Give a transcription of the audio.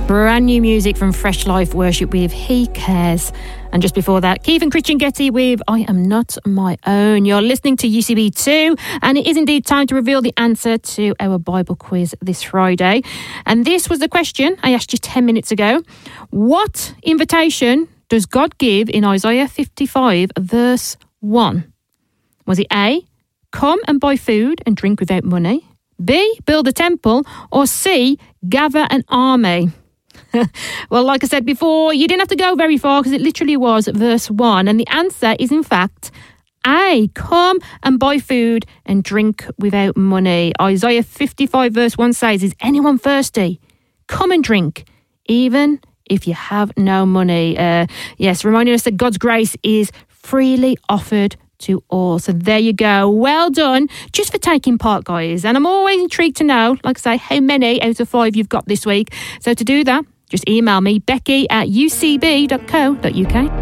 Brand new music from Fresh Life Worship with He Cares. And just before that, Keith and Christian Getty with I Am Not My Own. You're listening to UCB2, and it is indeed time to reveal the answer to our Bible quiz this Friday. And this was the question I asked you 10 minutes ago. What invitation does God give in Isaiah 55, verse 1? Was it A, come and buy food and drink without money? B, build a temple? Or C, gather an army? Well, like I said before, you didn't have to go very far because it literally was verse 1. And the answer is, in fact, A, come and buy food and drink without money. Isaiah 55 verse 1 says, is anyone thirsty? Come and drink, even if you have no money. Yes, reminding us that God's grace is freely offered to all. So there you go. Well done just for taking part, guys. And I'm always intrigued to know, like I say, how many out of 5 you've got this week. So to do that, just email me, becky@ucb.co.uk.